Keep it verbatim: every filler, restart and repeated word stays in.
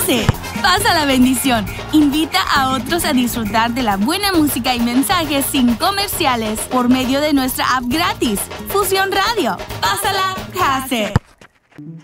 Pase. Pasa la bendición. Invita a otros a disfrutar de la buena música y mensajes sin comerciales por medio de nuestra app gratis, Fusión Radio. Pásala, pase.